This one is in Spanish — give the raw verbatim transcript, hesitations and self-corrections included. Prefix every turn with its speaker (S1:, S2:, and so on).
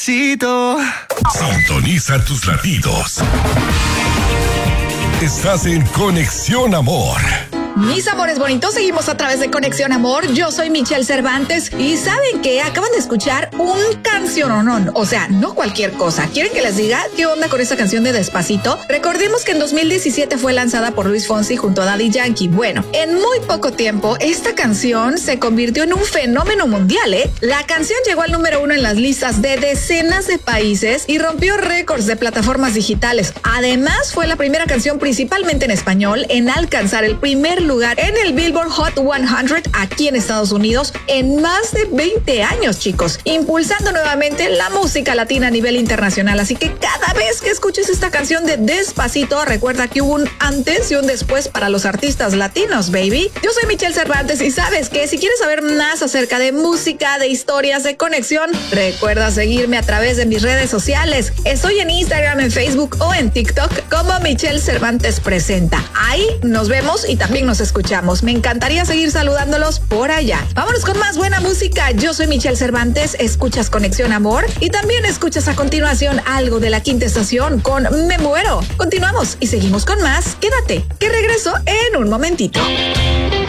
S1: Sintoniza tus latidos. Estás en Conexión Amor.
S2: Mis amores bonitos, seguimos a través de Conexión Amor. Yo soy Michelle Cervantes y ¿saben qué? Acaban de escuchar un canciononón, o sea, no cualquier cosa. ¿Quieren que les diga qué onda con esta canción de Despacito? Recordemos que en dos mil diecisiete fue lanzada por Luis Fonsi junto a Daddy Yankee. Bueno, en muy poco tiempo esta canción se convirtió en un fenómeno mundial, ¿eh? La canción llegó al número uno en las listas de decenas de países y rompió récords de plataformas digitales. Además, fue la primera canción principalmente en español en alcanzar el primer lugar en el Billboard Hot cien aquí en Estados Unidos en más de veinte años, chicos, impulsando nuevamente la música latina a nivel internacional. Así que cada vez que escuches esta canción de Despacito, recuerda que hubo un antes y un después para los artistas latinos, baby. Yo soy Michelle Cervantes y sabes que si quieres saber más acerca de música, de historias, de conexión, recuerda seguirme a través de mis redes sociales. Estoy en Instagram, en Facebook o en TikTok como Michelle Cervantes Presenta. Ahí nos vemos y también nos escuchamos. Me encantaría seguir saludándolos por allá. Vámonos con más buena música. Yo soy Michelle Cervantes, escuchas Conexión Amor y también escuchas a continuación algo de La Quinta Estación con Me Muero. Continuamos y seguimos con más. Quédate, que regreso en un momentito.